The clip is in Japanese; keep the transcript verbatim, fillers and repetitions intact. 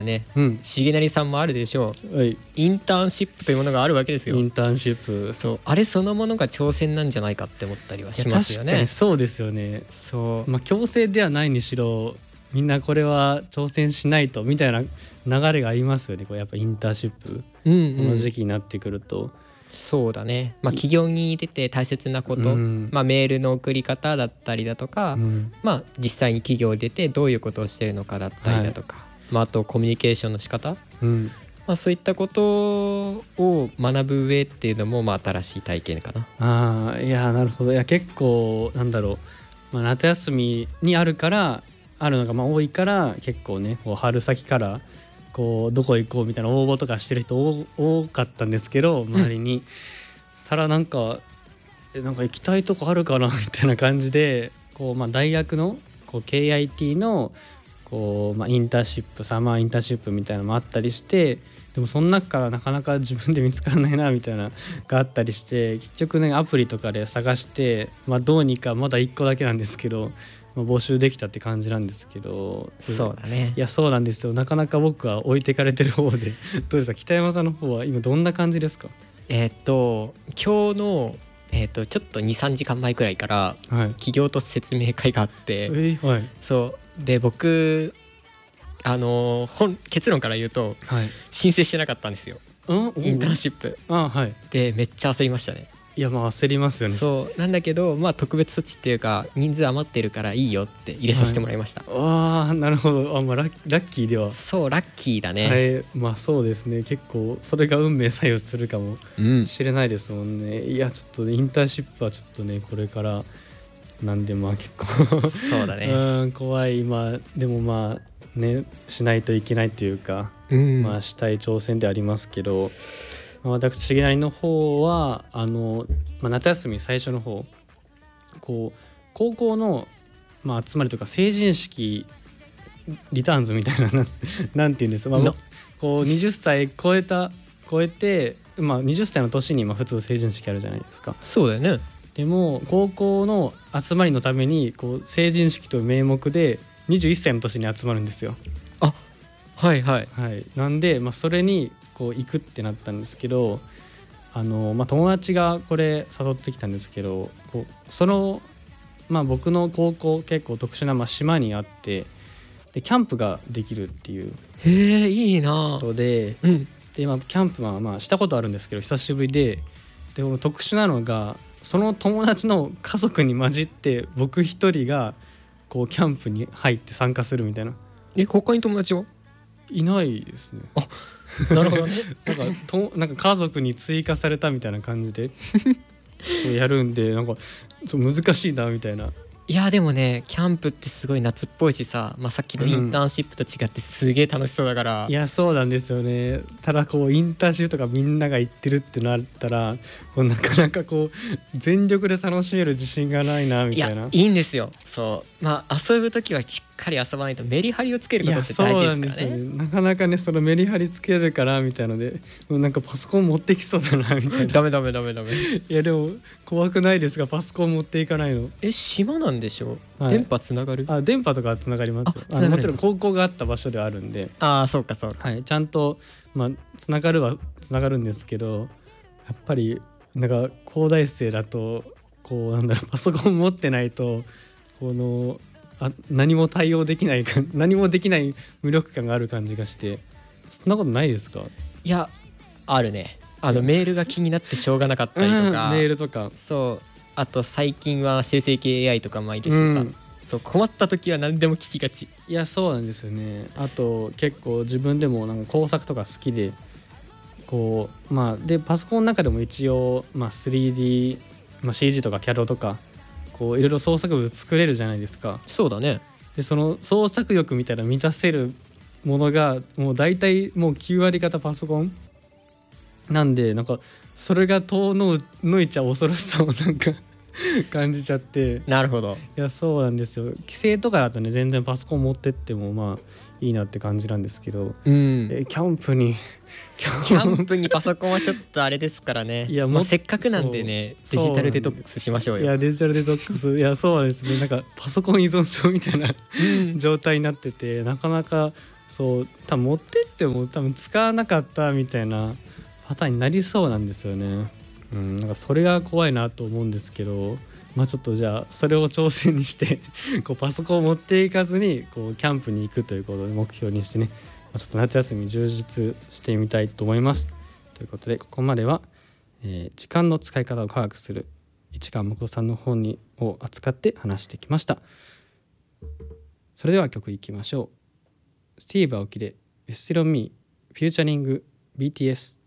ね、 うん、 重成さんもあるでしょう、 はい、 インターンシップというものがあるわけですよ。 インターンシップ、 そう、あれそのものが挑戦なんじゃないかって思ったりはしますよね。 確かにそうですよね。 そう、 まあ強制ではないにしろみんなこれは挑戦しないとみたいな流れがありますよね。これやっぱインターンシップ、 うんうん、 この時期になってくると。 そうだね、まあ、企業に出て大切なこと、うん、まあ、メールの送り方だったりだとか、うん、まあ、実際に企業に出てどういうことをしてるのかだったりだとか、はい、まあ、あとコミュニケーションの仕方、うん、まあ、そういったことを学ぶ上っていうのもまあ新しい体験かな。 あー、いやなるほど。いや結構なんだろう、まあ、夏休みにあるからあるのがまあ多いから結構ね、こう春先からこうどこ行こうみたいな応募とかしてる人多かったんですけど、周りに、うん、ただなんかえなんか行きたいとこあるかなみたいな感じで、こう、まあ、大学のこう ケーアイティー のこう、まあ、インターンシップサマーインターンシップみたいなのもあったりして、でもその中からなかなか自分で見つからないなみたいながあったりして、結局ねアプリとかで探して、まあ、どうにかまだいっこだけなんですけど、まあ、募集できたって感じなんですけど。 そうだね。 いやそうなんですよ。なかなか僕は置いてかれてる方でどうですか、北山さんの方は今どんな感じですか？ えー、っと今日の、えー、っとちょっと にさんじかんまえくらいから、はい、企業と説明会があって、えーはい、そうで僕あの本結論から言うと、はい、申請してなかったんですよ、インターンシップ。 あ、はい、 でめっちゃ焦りましたね。 いやまあ焦りますよね。 そうなんだけど、まあ、特別措置っていうか人数余ってるからいいよって入れさせてもらいました、 はい、ああなるほど。あ、まあ、ラッ、ラッキーでは。 そうラッキーだね、 はい、まあそうですね。結構それが運命左右するかもしれないですもんね、うん、いやちょっとインターンシップはちょっとねこれからなんでまあ結構そうだねうん怖い。まあでもまあねしないといけないというか、うん、まあしたい挑戦でありますけど、私重成の方はあの、まあ、夏休み最初の方こう高校の、まあ、集まりとか成人式リターンズみたいななんていうんですか、まあ、こうはたち超えた超えて、まあ、はたちの年にまあ普通成人式あるじゃないですか。 そうだよね。 でも高校の集まりのためにこう成人式という名目ではたちの年に集まるんですよ。 あ、はいはい、 はい、なんで、まあ、それにこう行くってなったんですけど、あの、まあ、友達がこれ誘ってきたんですけど、こうその、まあ、僕の高校結構特殊なまあ島にあって、でキャンプができるっていうへえいいなことで、うん、で、まあ、キャンプはまあしたことあるんですけど久しぶりで、でこの特殊なのがその友達の家族に混じって僕一人がこうキャンプに入って参加するみたいな。 え他に友達はいないですね。 あ、なるほどねなんかとなんか家族に追加されたみたいな感じでやるんで、なんかそう難しいなみたいな。 いやでもねキャンプってすごい夏っぽいしさ、まあ、さっきのインターンシップと違ってすげえ楽しそうだから、 うん、いやそうなんですよね。ただこうインターンシップとかみんなが行ってるってなったらこうなかなかこう全力で楽しめる自信がないなみたいな。 いやいいんですよ。そうまあ遊ぶときはしっかり遊ばないとメリハリをつけることって大事ですからね。いやそうなんですよね。 なかなかねそのメリハリつけるからみたいのでもうなんかパソコン持ってきそうだなみたいなダメダメダメダメいやでも怖くないですか、パソコン持っていかないの。 え島なんでしょ、はい、電波つながる？ あ電波とかはつながりますよ。ああもちろん高校があった場所ではあるんで。 ああそうかそうか、 はい、ちゃんと、まあ、つながるはつながるんですけど、やっぱりなんか高大生だとこうなんだろうパソコン持ってないとこのあ何も対応できないか何もできない無力感がある感じがして。そんなことないですか？ いやあるね。あのメールが気になってしょうがなかったりとか、 うん、メールとかそうあと最近は生成系 エーアイ とかもいるしさ、うん、そう困った時は何でも聞きがち。 いやそうなんですよね。あと結構自分でもなんか工作とか好きでこうまあでパソコンの中でも一応、まあ、スリーディー、まあ、シージー とか キャド とかこういろいろ創作物作れるじゃないですか。 そうだね。 でその創作欲みたいな満たせるものがもう大体もうきゅう割方パソコンなんで、なんかそれが遠のいちゃう恐ろしさをなんか感じちゃって。 なるほど。 いやそうなんですよ。帰省とかだとね全然パソコン持ってってもまあいいなって感じなんですけど、うん、えキャンプにキャンプにパソコンはちょっとあれですからね。いやもうせっかくなんでねデジタルデトックスしましょうよ。 いやデジタルデトックスいやそうですね。なんかパソコン依存症みたいな状態になってて、なかなかそう多分持ってっても多分使わなかったみたいなパターンになりそうなんですよね。うん、なんかそれが怖いなと思うんですけど、まあちょっとじゃあそれを挑戦にしてこうパソコンを持っていかずにこうキャンプに行くということで目標にしてね、まあ、ちょっと夏休み充実してみたいと思います。ということでここまでは、えー、時間の使い方を科学する市川誠さんの本にを扱って話してきました。それでは曲いきましょう。スティーブ・アオキで Still Me フューチャリング ビーティーエス